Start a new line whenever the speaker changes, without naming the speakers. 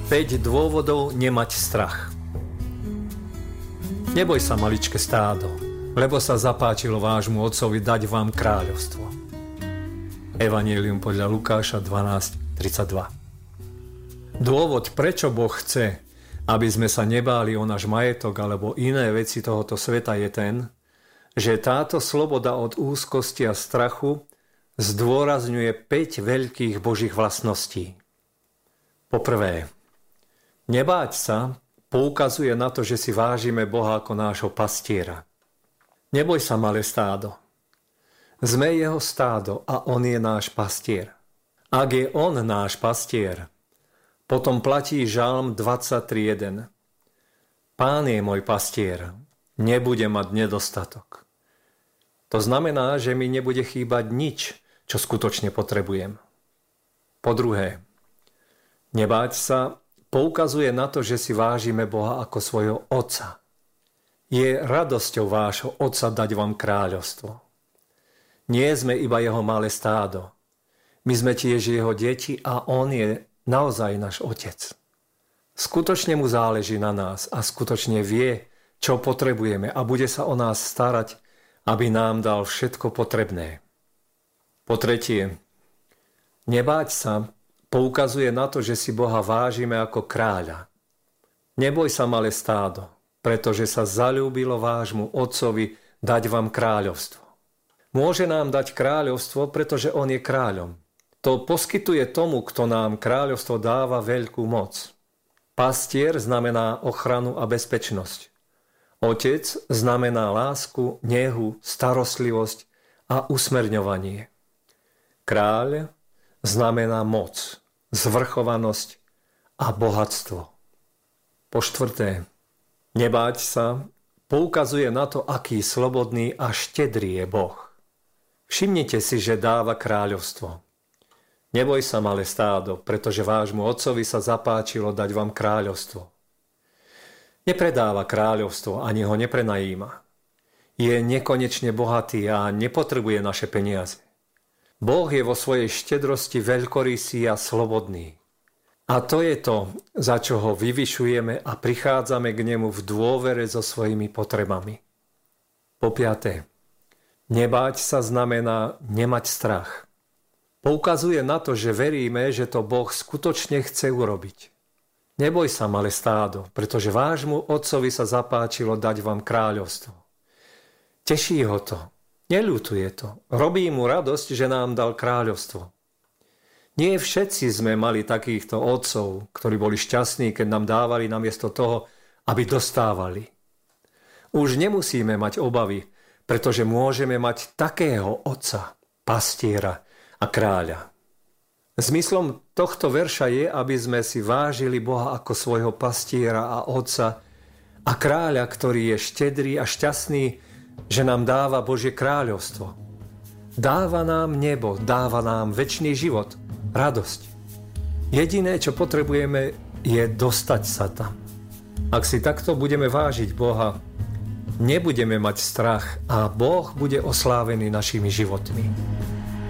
5 dôvodov nemať strach. Neboj sa, maličké stádo, lebo sa zapáčilo vášmu otcovi dať vám kráľovstvo. Evanjelium podľa Lukáša 12:32. Dôvod, prečo Boh chce, aby sme sa nebáli o náš majetok alebo iné veci tohoto sveta, je ten, že táto sloboda od úzkosti a strachu zdôrazňuje 5 veľkých Božích vlastností. Poprvé, nebáť sa poukazuje na to, že si vážime Boha ako nášho pastiera. Neboj sa, malé stádo. Sme jeho stádo a on je náš pastier. Ak je on náš pastier, potom platí Žalm 23:1. Pán je môj pastier, nebude mať nedostatok. To znamená, že mi nebude chýbať nič, čo skutočne potrebujem. Po druhé, nebáť sa poukazuje na to, že si vážime Boha ako svojho Otca. Je radosťou vášho Otca dať vám kráľovstvo. Nie sme iba jeho malé stádo. My sme tiež jeho deti a on je naozaj náš Otec. Skutočne mu záleží na nás a skutočne vie, čo potrebujeme a bude sa o nás starať, aby nám dal všetko potrebné. Po tretie, nebáť sa poukazuje na to, že si Boha vážime ako kráľa. Neboj sa, malé stádo, pretože sa zaľúbilo vášmu Otcovi dať vám kráľovstvo. Môže nám dať kráľovstvo, pretože on je kráľom. To poskytuje tomu, kto nám kráľovstvo dáva, veľkú moc. Pastier znamená ochranu a bezpečnosť. Otec znamená lásku, nehu, starostlivosť a usmerňovanie. Kráľ znamená moc, zvrchovanosť a bohatstvo. Po štvrté, nebáť sa poukazuje na to, aký slobodný a štedrý je Boh. Všimnite si, že dáva kráľovstvo. Neboj sa, malé stádo, pretože vášmu Otcovi sa zapáčilo dať vám kráľovstvo. Nepredáva kráľovstvo, ani ho neprenajíma. Je nekonečne bohatý a nepotrebuje naše peniaze. Boh je vo svojej štedrosti veľkorysý a slobodný. A to je to, za čo ho vyvyšujeme a prichádzame k nemu v dôvere so svojimi potrebami. Po piaté, nebáť sa znamená nemať strach. Poukazuje na to, že veríme, že to Boh skutočne chce urobiť. Neboj sa, malé stádo, pretože vášmu Otcovi sa zapáčilo dať vám kráľovstvo. Teší ho to, neľutuje to, robí mu radosť, že nám dal kráľovstvo. Nie všetci sme mali takýchto otcov, ktorí boli šťastní, keď nám dávali namiesto toho, aby dostávali. Už nemusíme mať obavy, pretože môžeme mať takého otca, pastiera a kráľa. Zmyslom tohto verša je, aby sme si vážili Boha ako svojho pastiera a otca a kráľa, ktorý je štedrý a šťastný, že nám dáva Božie kráľovstvo. Dáva nám nebo, dáva nám večný život, radosť. Jediné, čo potrebujeme, je dostať sa tam. Ak si takto budeme vážiť Boha, nebudeme mať strach a Boh bude oslávený našimi životmi.